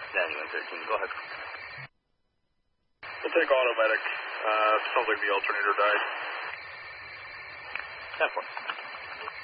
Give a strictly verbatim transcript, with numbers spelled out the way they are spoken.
ninety-one thirteen, go ahead. We'll take auto medic. Uh, sounds like the alternator died. ten four.